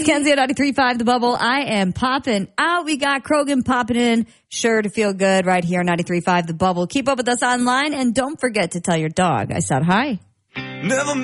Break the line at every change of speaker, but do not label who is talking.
It's Kenzie at 93.5 The Bubble. I am popping out. We got Krogan popping in. Sure to feel good right here on 93.5 The Bubble. Keep up with us online and don't forget to tell your dog I said hi. Never